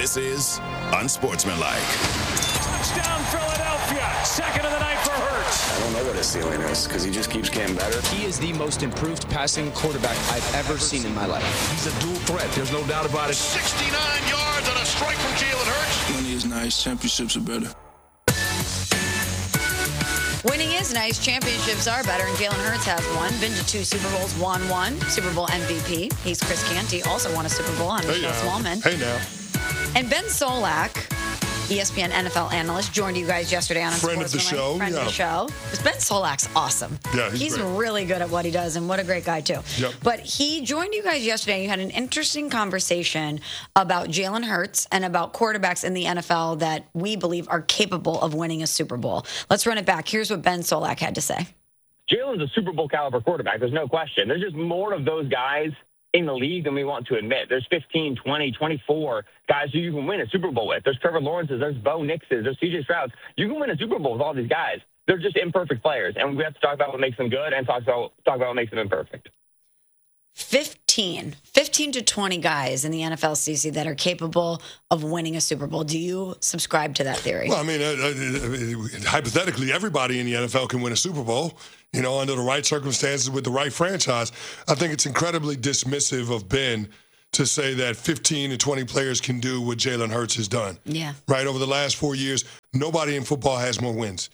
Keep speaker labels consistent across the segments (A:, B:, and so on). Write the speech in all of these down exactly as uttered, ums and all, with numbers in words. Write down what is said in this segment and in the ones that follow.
A: This is Unsportsmanlike.
B: Touchdown, Philadelphia. Second of the night for Hurts.
C: I don't know what his ceiling is because he just keeps getting better.
D: He is the most improved passing quarterback I've ever seen in my life.
E: He's a dual threat. There's no doubt about it.
F: sixty-nine yards on a strike from Jalen Hurts.
G: Money is nice. Championships are better.
H: Winning is nice. Championships are better, and Jalen Hurts has one. Been to two Super Bowls, won one. Super Bowl M V P. He's Chris Canty, also won a Super Bowl. I'm
I: hey
H: Michelle
I: now.
H: Smallman.
I: Hey now.
H: And Ben Solak, E S P N N F L analyst, joined you guys yesterday on
I: Friend of the show.
H: Friend
I: yeah.
H: of the show. Because Ben Solak's awesome.
I: Yeah, he's,
H: he's
I: great.
H: really good at what he does, and what a great guy, too.
I: Yep.
H: But he joined you guys yesterday, and you had an interesting conversation about Jalen Hurts and about quarterbacks in the N F L that we believe are capable of winning a Super Bowl. Let's run it back. Here's what Ben Solak had to say.
J: Jalen's a Super Bowl caliber quarterback. There's no question. There's just more of those guys in the league than we want to admit. There's fifteen, twenty, twenty-four guys who you can win a Super Bowl with. There's Trevor Lawrence's, there's Bo Nix's, there's C J Stroud's. You can win a Super Bowl with all these guys. They're just imperfect players, and we have to talk about what makes them good and talk about talk about what makes them imperfect.
H: fifteen, fifteen to twenty guys in the N F L, C C, that are capable of winning a Super Bowl. Do you subscribe to that theory?
I: Well, I mean, uh, uh, hypothetically, everybody in the N F L can win a Super Bowl, you know, under the right circumstances with the right franchise. I think it's incredibly dismissive of Ben to say that fifteen to twenty players can do what Jalen Hurts has done.
H: Yeah.
I: Right? Over the last four years, nobody in football has more wins.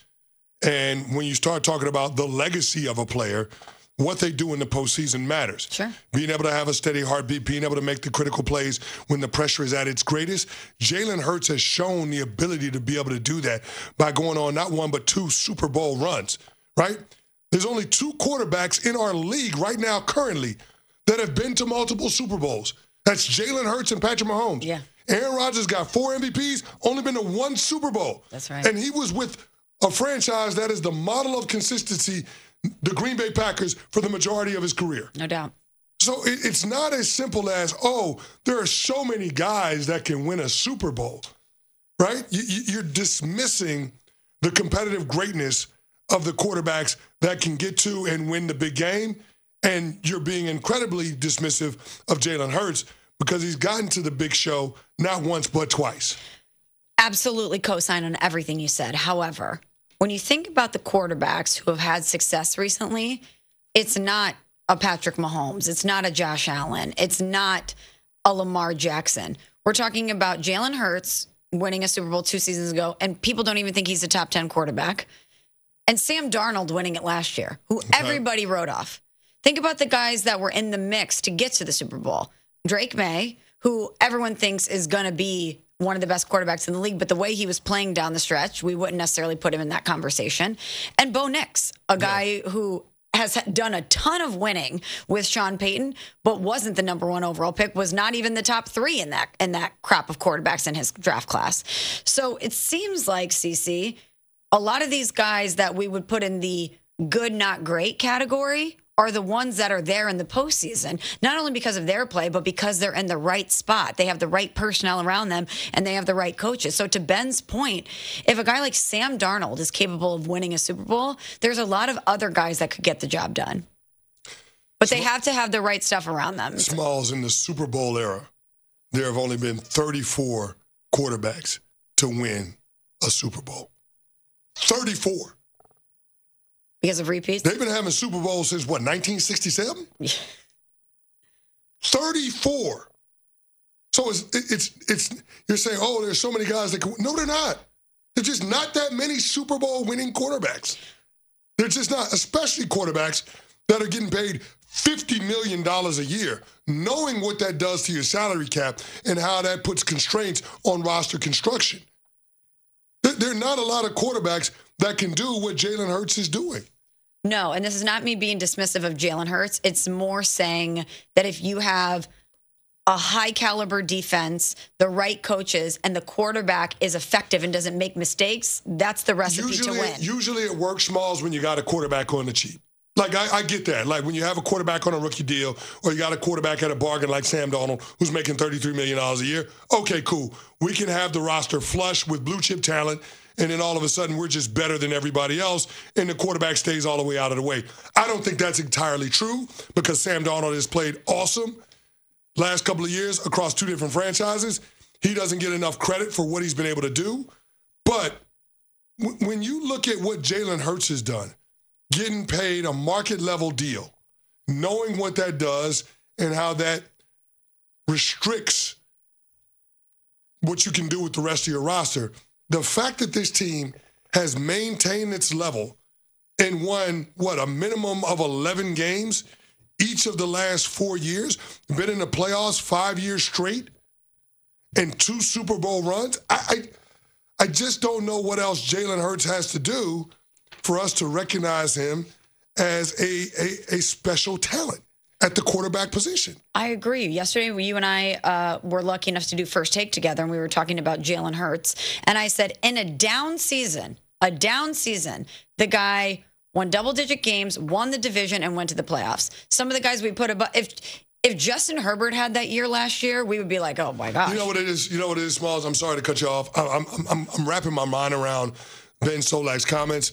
I: And when you start talking about the legacy of a player, what they do in the postseason matters.
H: Sure.
I: Being able to have a steady heartbeat, being able to make the critical plays when the pressure is at its greatest. Jalen Hurts has shown the ability to be able to do that by going on not one but two Super Bowl runs, right? There's only two quarterbacks in our league right now currently that have been to multiple Super Bowls. That's Jalen Hurts and Patrick Mahomes.
H: Yeah.
I: Aaron Rodgers got four M V Ps, only been to one Super Bowl.
H: That's right.
I: And he was with a franchise that is the model of consistency, the Green Bay Packers, for the majority of his career.
H: No doubt.
I: So it, it's not as simple as, oh, there are so many guys that can win a Super Bowl, right? You, you, you're dismissing the competitive greatness of the quarterbacks that can get to and win the big game, and you're being incredibly dismissive of Jalen Hurts because he's gotten to the big show not once but twice.
H: Absolutely co-sign on everything you said. However, when you think about the quarterbacks who have had success recently, it's not a Patrick Mahomes. It's not a Josh Allen. It's not a Lamar Jackson. We're talking about Jalen Hurts winning a Super Bowl two seasons ago, and people don't even think he's a top ten quarterback. And Sam Darnold winning it last year, who everybody wrote off. Think about the guys that were in the mix to get to the Super Bowl. Drake May, who everyone thinks is going to be one of the best quarterbacks in the league, but the way he was playing down the stretch, we wouldn't necessarily put him in that conversation. And Bo Nix, a guy yeah. who has done a ton of winning with Sean Payton, but wasn't the number one overall pick, was not even the top three in that in that crop of quarterbacks in his draft class. So it seems like, CeCe, a lot of these guys that we would put in the good, not great category are the ones that are there in the postseason, not only because of their play, but because they're in the right spot. They have the right personnel around them, and they have the right coaches. So to Ben's point, if a guy like Sam Darnold is capable of winning a Super Bowl, there's a lot of other guys that could get the job done. But they have to have the right stuff around them.
I: Smalls, in the Super Bowl era, there have only been thirty-four quarterbacks to win a Super Bowl. thirty-four.
H: Because of repeats?
I: They've been having Super Bowls since, what, nineteen sixty-seven? Yeah. thirty-four. So it's, it's, it's, you're saying, oh, there's so many guys that can, no, they're not. There's just not that many Super Bowl winning quarterbacks. They're just not, especially quarterbacks that are getting paid fifty million dollars a year, knowing what that does to your salary cap and how that puts constraints on roster construction. There are not a lot of quarterbacks that can do what Jalen Hurts is doing.
H: No, and this is not me being dismissive of Jalen Hurts. It's more saying that if you have a high-caliber defense, the right coaches, and the quarterback is effective and doesn't make mistakes, that's the recipe
I: usually,
H: to win.
I: Usually it works, Smalls, when you got a quarterback on the cheap. Like, I, I get that. Like, when you have a quarterback on a rookie deal or you got a quarterback at a bargain like Sam Darnold who's making thirty-three million dollars a year, okay, cool. We can have the roster flush with blue-chip talent, and then all of a sudden we're just better than everybody else, and the quarterback stays all the way out of the way. I don't think that's entirely true because Sam Darnold has played awesome last couple of years across two different franchises. he doesn't get enough credit for what he's been able to do. But w- when you look at what Jalen Hurts has done, getting paid a market-level deal, knowing what that does and how that restricts what you can do with the rest of your roster, the fact that this team has maintained its level and won, what, a minimum of eleven games each of the last four years, been in the playoffs five years straight, and two Super Bowl runs, I, I, I just don't know what else Jalen Hurts has to do for us to recognize him as a, a, a special talent at the quarterback position. I
H: agree. Yesterday, you and I uh, were lucky enough to do First Take together, and we were talking about Jalen Hurts. And I said, in a down season, a down season, the guy won double-digit games, won the division, and went to the playoffs. Some of the guys we put above, if if Justin Herbert had that year last year, we would be like, oh my gosh.
I: You know what it is? You know what it is, Smalls? I'm sorry to cut you off. I'm I'm I'm, I'm wrapping my mind around Ben Solak's comments.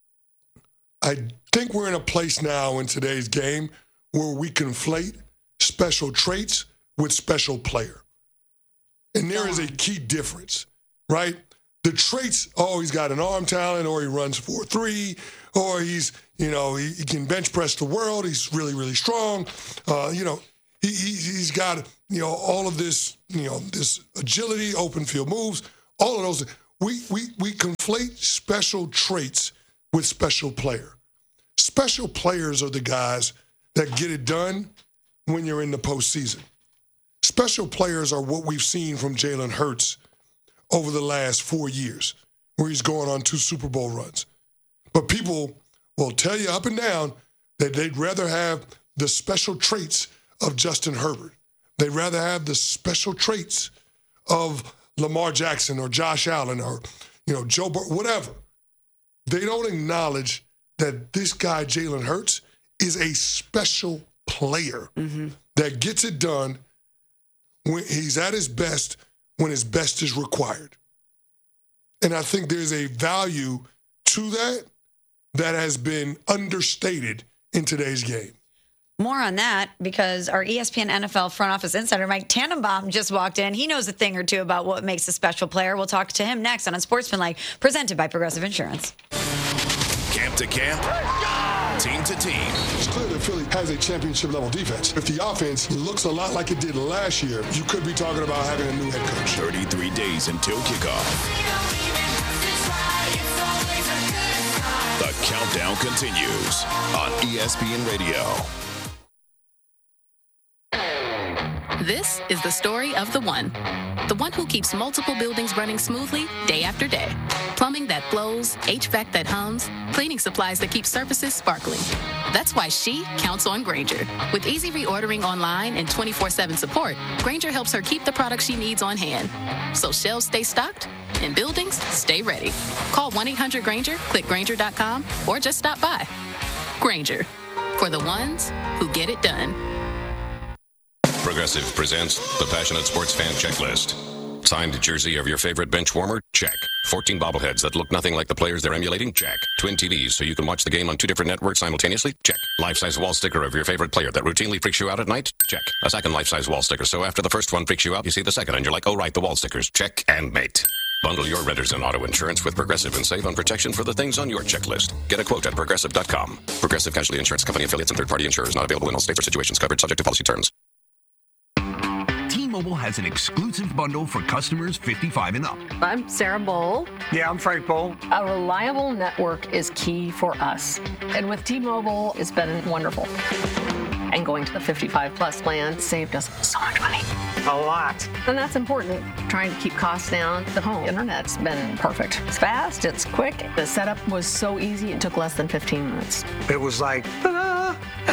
I: I think we're in a place now in today's game where we conflate special traits with special player. And there is a key difference, right? The traits, oh, he's got an arm talent, or he runs four three, or he's, you know, he, he can bench press the world. He's really, really strong. Uh, you know, he, he, he's got, you know, all of this, you know, this agility, open field moves, all of those. We, we, we conflate special traits with special player. Special players are the guys that get it done when you're in the postseason. Special players are what we've seen from Jalen Hurts over the last four years, where he's going on two Super Bowl runs. But people will tell you up and down that they'd rather have the special traits of Justin Herbert. They'd rather have the special traits of Lamar Jackson or Josh Allen or, you know, Joe Burrow, whatever. They don't acknowledge that this guy, Jalen Hurts, is a special player mm-hmm. that gets it done when he's at his best, when his best is required. And I think there's a value to that that has been understated in today's game.
H: More on that, because our E S P N N F L front office insider, Mike Tannenbaum, just walked in. He knows a thing or two about what makes a special player. We'll talk to him next on Unsportsmanlike, presented by Progressive Insurance.
A: Camp to camp, team to team.
I: It's clear that Philly has a championship-level defense. If the offense looks a lot like it did last year, you could be talking about having a new head coach.
A: thirty-three days until kickoff. The countdown continues on E S P N Radio.
K: This is the story of the one. The one who keeps multiple buildings running smoothly day after day. Plumbing that flows, H V A C that hums, cleaning supplies that keep surfaces sparkling. That's why she counts on Grainger. With easy reordering online and twenty-four seven support, Grainger helps her keep the products she needs on hand. So shelves stay stocked and buildings stay ready. Call one eight hundred Grainger, click Grainger dot com, or just stop by. Grainger, for the ones who get it done.
L: Progressive presents the Passionate Sports Fan Checklist. Signed jersey of your favorite bench warmer? Check. fourteen bobbleheads that look nothing like the players they're emulating? Check. Twin T Vs so you can watch the game on two different networks simultaneously? Check. Life-size wall sticker of your favorite player that routinely freaks you out at night? Check. A second life-size wall sticker so after the first one freaks you out, you see the second and you're like, oh right, the wall stickers. Check and mate. Bundle your renters and auto insurance with Progressive and save on protection for the things on your checklist. Get a quote at Progressive dot com. Progressive Casualty Insurance Company affiliates and third-party insurers not available in all states or situations covered subject to policy terms.
M: T-Mobile has an exclusive bundle for customers fifty-five and up.
N: I'm Sarah Bowl.
O: Yeah, I'm Frank Bowl.
N: A reliable network is key for us. And with T-Mobile, it's been wonderful. And going to the fifty-five plus plan saved us so much money.
O: A lot.
N: And that's important. Trying to keep costs down. The home internet's been perfect. It's fast, it's quick. The setup was so easy, it took less than fifteen minutes.
O: It was like, ta-da!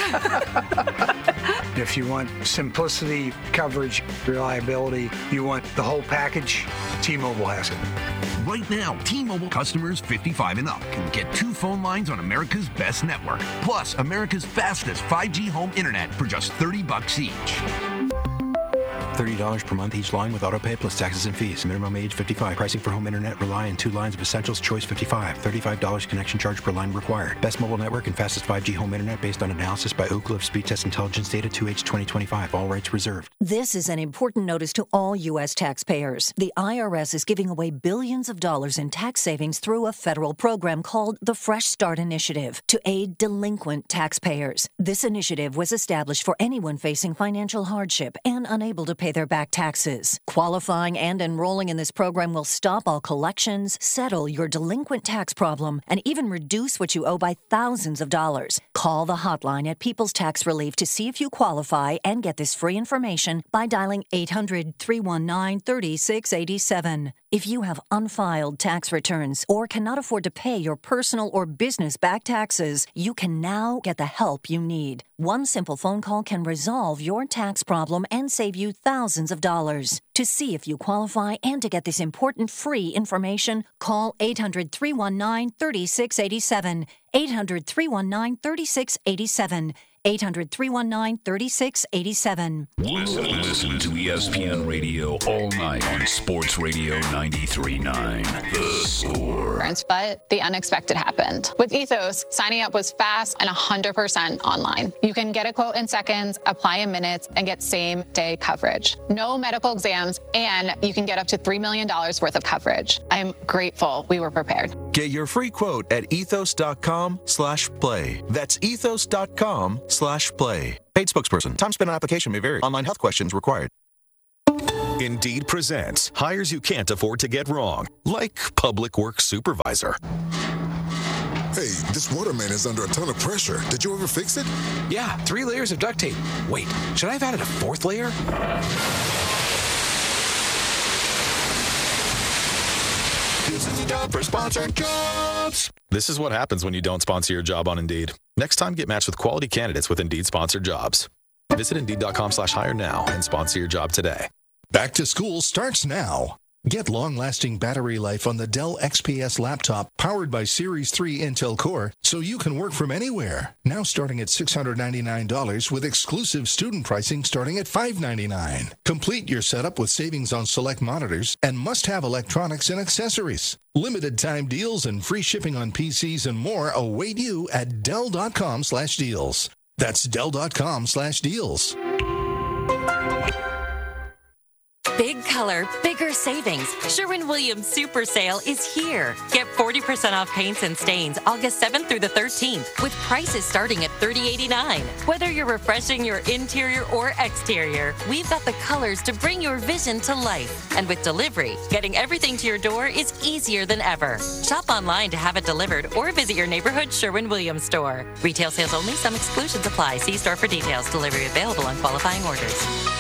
O: If you want simplicity, coverage, reliability, you want the whole package, T-Mobile has it.
M: Right now, T-Mobile customers fifty-five and up can get two phone lines on America's best network, plus America's fastest five G home internet for just thirty bucks each.
P: thirty dollars per month each line with autopay plus taxes and fees. Minimum age fifty-five. Pricing for home internet rely on two lines of Essentials. Choice fifty-five. thirty-five dollars connection charge per line required. Best mobile network and fastest five G home internet based on analysis by Ookla of Speed Test Intelligence Data two H twenty twenty-five. All rights reserved.
Q: This is an important notice to all U S taxpayers. The I R S is giving away billions of dollars in tax savings through a federal program called the Fresh Start Initiative to aid delinquent taxpayers. This initiative was established for anyone facing financial hardship and unable to pay their back taxes. Qualifying and enrolling in this program will stop all collections, settle your delinquent tax problem, and even reduce what you owe by thousands of dollars. Call the hotline at People's Tax Relief to see if you qualify and get this free information by dialing eight hundred, three one nine, three six eight seven. If you have unfiled tax returns or cannot afford to pay your personal or business back taxes, you can now get the help you need. One simple phone call can resolve your tax problem and save you thousands of dollars. To see if you qualify and to get this important free information, call eight hundred, three one nine, three six eight seven. eight hundred, three one nine, three six eight seven. eight hundred, three one nine, three six eight seven.
A: Listen, listen to E S P N Radio all night on Sports Radio ninety-three point nine. The Score.
R: But the unexpected happened. With Ethos, signing up was fast and one hundred percent online. You can get a quote in seconds, apply in minutes, and get same-day coverage. No medical exams, and you can get up to three million dollars worth of coverage. I'm grateful we were prepared.
S: Get your free quote at ethos.com slash play. That's ethos.com slash play. Paid spokesperson. Time spent on application may vary. Online health questions required.
A: Indeed presents hires you can't afford to get wrong, like public works supervisor.
T: Hey, this waterman is under a ton of pressure. Did you ever fix it?
E: Yeah, three layers of duct tape. Wait, should I have added a fourth layer?
A: This is the job for sponsored jobs. This is what happens when you don't sponsor your job on Indeed. Next time, get matched with quality candidates with Indeed sponsored jobs. Visit Indeed.com slash hire now and sponsor your job today.
U: Back to school starts now. Get long-lasting battery life on the Dell X P S laptop powered by Series three Intel Core so you can work from anywhere. Now starting at six hundred ninety-nine dollars with exclusive student pricing starting at five hundred ninety-nine dollars. Complete your setup with savings on select monitors and must-have electronics and accessories. Limited time deals and free shipping on P Cs and more await you at Dell.com slash deals. That's Dell.com slash deals.
V: Big color, bigger savings. Sherwin-Williams Super Sale is here. Get forty percent off paints and stains August seventh through the thirteenth with prices starting at thirty eighty-nine. Whether you're refreshing your interior or exterior, we've got the colors to bring your vision to life. And with delivery, getting everything to your door is easier than ever. Shop online to have it delivered or visit your neighborhood Sherwin-Williams store. Retail sales only. Some exclusions apply. See store for details. Delivery available on qualifying orders.